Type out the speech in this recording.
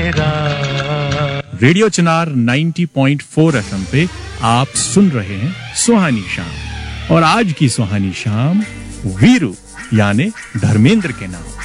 मेरा। रेडियो चिनार 90.4 एफएम पे आप सुन रहे हैं सुहानी शाम, और आज की सुहानी शाम वीरू यानी धर्मेंद्र के नाम।